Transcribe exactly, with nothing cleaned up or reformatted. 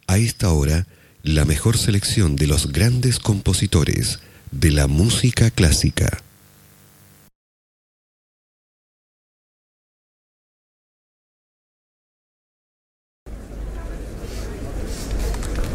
A esta hora, la mejor selección de los grandes compositores de la música clásica.